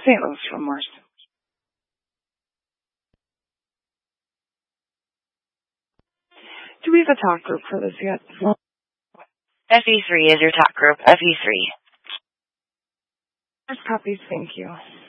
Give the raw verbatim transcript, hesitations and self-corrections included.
Saint Louis Rumors. Do we have a talk group for this yet? F E three is your talk group. F E three. There's puppies, thank you.